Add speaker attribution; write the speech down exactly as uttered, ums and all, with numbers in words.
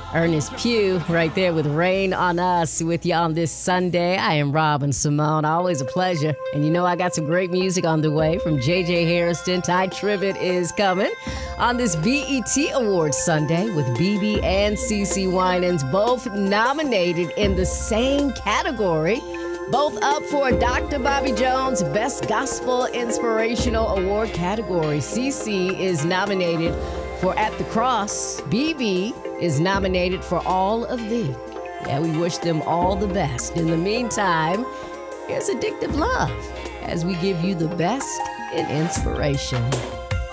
Speaker 1: Ernest Pugh right there with Rain on Us with you on this Sunday. I am Robin Simone. Always a pleasure. And you know I got some great music on the way from J J Hairston. Ty Tribbett is coming on this B E T Awards Sunday with B B and CeCe Winans, both nominated in the same category. Both up for a Doctor Bobby Jones Best Gospel Inspirational Award category. CeCe is nominated for At the Cross. B B is nominated for All of Thee. Yeah, we wish them all the best. In the meantime, here's Addictive Love as we give you the best in inspiration.